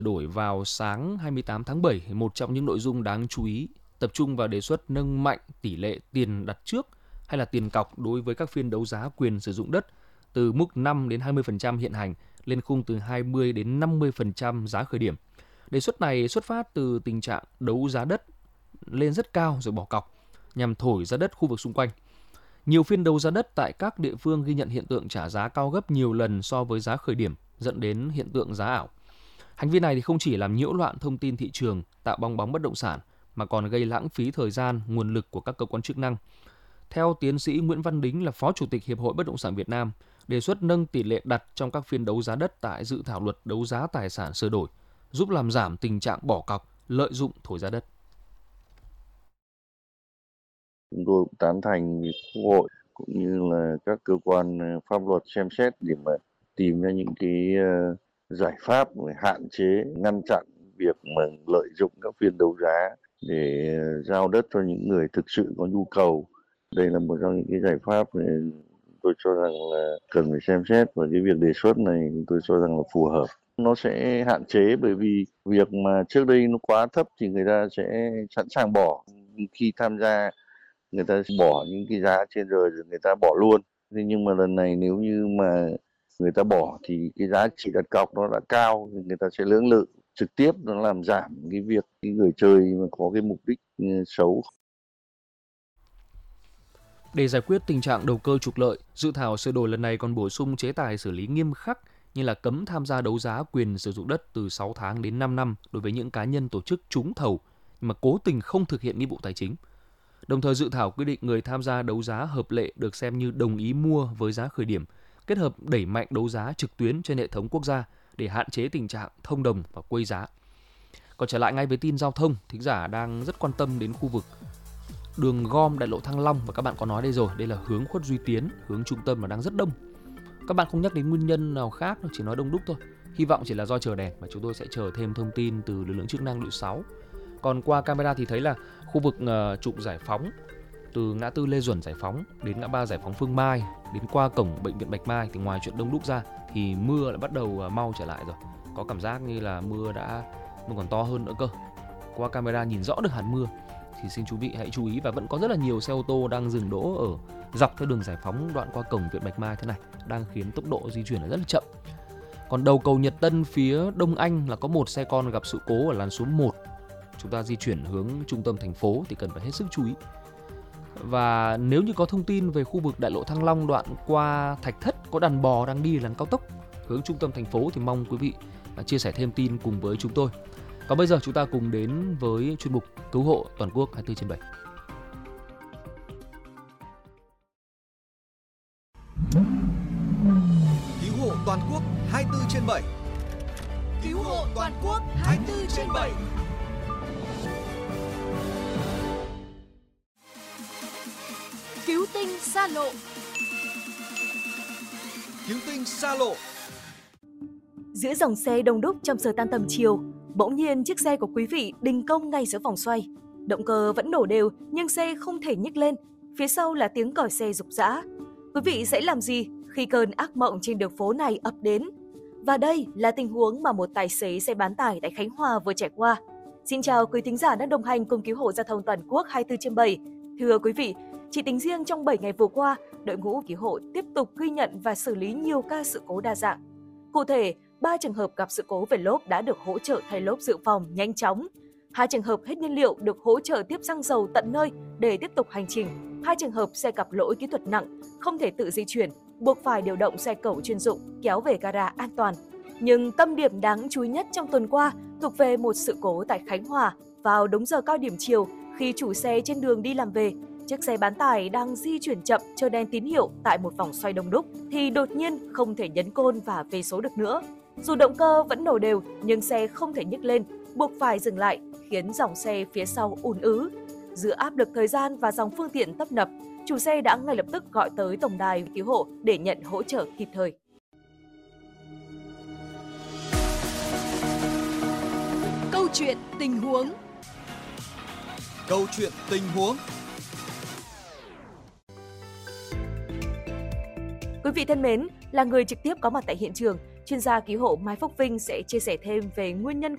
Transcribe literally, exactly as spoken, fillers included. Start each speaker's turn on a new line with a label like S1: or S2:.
S1: Đổi vào sáng hai mươi tám tháng bảy, một trong những nội dung đáng chú ý tập trung vào đề xuất nâng mạnh tỷ lệ tiền đặt trước hay là tiền cọc đối với các phiên đấu giá quyền sử dụng đất từ mức năm đến hai mươi phần trăm hiện hành lên khung từ hai mươi đến năm mươi phần trăm giá khởi điểm. Đề xuất này xuất phát từ tình trạng đấu giá đất lên rất cao rồi bỏ cọc nhằm thổi giá đất khu vực xung quanh. Nhiều phiên đấu giá đất tại các địa phương ghi nhận hiện tượng trả giá cao gấp nhiều lần so với giá khởi điểm, dẫn đến hiện tượng giá ảo. Hành vi này thì không chỉ làm nhiễu loạn thông tin thị trường, tạo bong bóng bất động sản mà còn gây lãng phí thời gian, nguồn lực của các cơ quan chức năng. Theo tiến sĩ Nguyễn Văn Đính là Phó Chủ tịch Hiệp hội Bất động sản Việt Nam, đề xuất nâng tỷ lệ đặt trong các phiên đấu giá đất tại dự thảo luật đấu giá tài sản sửa đổi, giúp làm giảm tình trạng bỏ cọc, lợi dụng thổi giá đất.
S2: Chúng tôi cũng tán thành Quốc hội cũng như là các cơ quan pháp luật xem xét để mà tìm ra những cái giải pháp để hạn chế, ngăn chặn việc mà lợi dụng các phiên đấu giá để giao đất cho những người thực sự có nhu cầu. Đây là một trong những cái giải pháp tôi cho rằng là cần phải xem xét, và cái việc đề xuất này tôi cho rằng là phù hợp. Nó sẽ hạn chế bởi vì việc mà trước đây nó quá thấp thì người ta sẽ sẵn sàng bỏ, khi tham gia người ta bỏ những cái giá trên rồi rồi người ta bỏ luôn. Thế nhưng mà lần này nếu như mà người ta bỏ thì cái giá trị đặt cọc nó đã cao, thì người ta sẽ lưỡng lự, trực tiếp nó làm giảm cái việc cái người chơi mà có cái mục đích xấu.
S1: Để giải quyết tình trạng đầu cơ trục lợi, dự thảo sửa đổi lần này còn bổ sung chế tài xử lý nghiêm khắc như là cấm tham gia đấu giá quyền sử dụng đất từ sáu tháng đến năm năm đối với những cá nhân tổ chức trúng thầu nhưng mà cố tình không thực hiện nghĩa vụ tài chính. Đồng thời dự thảo quy định người tham gia đấu giá hợp lệ được xem như đồng ý mua với giá khởi điểm, kết hợp đẩy mạnh đấu giá trực tuyến trên hệ thống quốc gia để hạn chế tình trạng thông đồng và quây giá. Còn trở lại ngay với tin giao thông, thính giả đang rất quan tâm đến khu vực đường gom đại lộ Thăng Long, và các bạn có nói đây rồi, đây là hướng Khuất Duy Tiến, hướng trung tâm mà đang rất đông. Các bạn không nhắc đến nguyên nhân nào khác, chỉ nói đông đúc thôi. Hy vọng chỉ là do chờ đèn, và chúng tôi sẽ chờ thêm thông tin từ lực lượng chức năng đội sáu. Còn qua camera thì thấy là khu vực uh, trục Giải Phóng, từ ngã tư Lê Duẩn Giải Phóng đến ngã ba Giải Phóng Phương Mai, đến qua cổng bệnh viện Bạch Mai thì ngoài chuyện đông đúc ra thì mưa đã bắt đầu uh, mau trở lại rồi. Có cảm giác như là mưa đã mưa còn to hơn nữa cơ. Qua camera nhìn rõ được hạt mưa. Thì xin chú vị hãy chú ý, và vẫn có rất là nhiều xe ô tô đang dừng đỗ ở dọc theo đường Giải Phóng đoạn qua cổng viện Bạch Mai thế này, đang khiến tốc độ di chuyển rất là chậm. Còn đầu cầu Nhật Tân phía Đông Anh là có một xe con gặp sự cố ở làn số một. Chúng ta di chuyển hướng trung tâm thành phố thì cần phải hết sức chú ý. Và nếu như có thông tin về khu vực đại lộ Thăng Long đoạn qua Thạch Thất có đàn bò đang đi làn cao tốc hướng trung tâm thành phố thì mong quý vị chia sẻ thêm tin cùng với chúng tôi. Còn bây giờ chúng ta cùng đến với chuyên mục Cứu hộ toàn quốc hai mươi bốn trên bảy.
S3: Cứu hộ toàn quốc hai mươi bốn trên bảy.
S4: Cứu hộ toàn quốc hai mươi bốn trên bảy. Cứu tinh xa lộ.
S3: Cứu tinh xa lộ.
S5: Giữa dòng xe đông đúc trong giờ tan tầm chiều, bỗng nhiên chiếc xe của quý vị đình công ngay giữa vòng xoay. Động cơ vẫn nổ đều nhưng xe không thể nhích lên. Phía sau là tiếng còi xe rục rã. Quý vị sẽ làm gì khi cơn ác mộng trên đường phố này ập đến? Và đây là tình huống mà một tài xế xe bán tải tại Khánh Hòa vừa trải qua. Xin chào quý thính giả đang đồng hành cùng Cứu hộ giao thông toàn quốc hai mươi bốn trên bảy. Thưa quý vị, chỉ tính riêng trong bảy ngày vừa qua, đội ngũ cứu hộ tiếp tục ghi nhận và xử lý nhiều ca sự cố đa dạng. Cụ thể, ba trường hợp gặp sự cố về lốp đã được hỗ trợ thay lốp dự phòng nhanh chóng. Hai trường hợp hết nhiên liệu được hỗ trợ tiếp xăng dầu tận nơi để tiếp tục hành trình. Hai trường hợp xe gặp lỗi kỹ thuật nặng, không thể tự di chuyển, buộc phải điều động xe cẩu chuyên dụng kéo về gara an toàn. Nhưng tâm điểm đáng chú ý nhất trong tuần qua thuộc về một sự cố tại Khánh Hòa vào đúng giờ cao điểm chiều khi chủ xe trên đường đi làm về. Chiếc xe bán tải đang di chuyển chậm chờ đèn tín hiệu tại một vòng xoay đông đúc thì đột nhiên không thể nhấn côn và về số được nữa. Dù động cơ vẫn nổ đều nhưng xe không thể nhích lên, buộc phải dừng lại, khiến dòng xe phía sau ùn ứ. Giữa áp lực thời gian và dòng phương tiện tấp nập, chủ xe đã ngay lập tức gọi tới tổng đài cứu hộ để nhận hỗ trợ kịp thời.
S4: Câu chuyện tình huống.
S3: Câu chuyện tình huống.
S5: Quý vị thân mến, là người trực tiếp có mặt tại hiện trường, chuyên gia cứu hộ Mai Phúc Vinh sẽ chia sẻ thêm về nguyên nhân